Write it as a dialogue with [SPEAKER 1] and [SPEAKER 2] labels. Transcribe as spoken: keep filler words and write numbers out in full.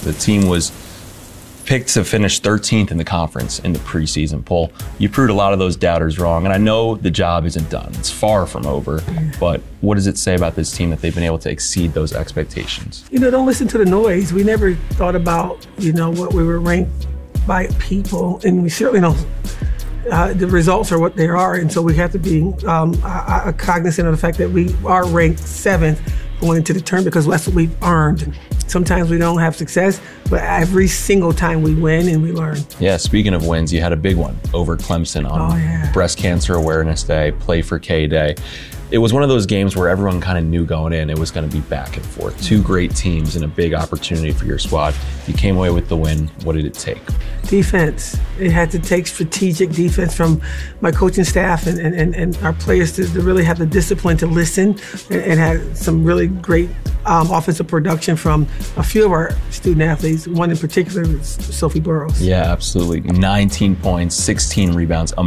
[SPEAKER 1] The team was picked to finish thirteenth in the conference in the preseason poll. You proved a lot of those doubters wrong, and I know the job isn't done. It's far from over, but what does it say about this team that they've been able to exceed those expectations?
[SPEAKER 2] You know, don't listen to the noise. We never thought about, you know, what we were ranked by people, and we certainly don't. Uh, the results are what they are, and so we have to be um, uh, cognizant of the fact that we are ranked seventh going into the term because that's what we've earned. Sometimes we don't have success, but every single time we win and we learn.
[SPEAKER 1] Yeah, speaking of wins, you had a big one over Clemson on
[SPEAKER 2] oh, yeah.
[SPEAKER 1] Breast Cancer Awareness Day, Play for K Day. It was one of those games where everyone kind of knew going in it was going to be back and forth. Two great teams and a big opportunity for your squad. You came away with the win. What did it take?
[SPEAKER 2] Defense. It had to take strategic defense from my coaching staff and, and, and our players to, to really have the discipline to listen, and, and had some really great um, offensive production from a few of our student athletes. One in particular was Sophie Burrows.
[SPEAKER 1] Yeah, absolutely. nineteen points, sixteen rebounds.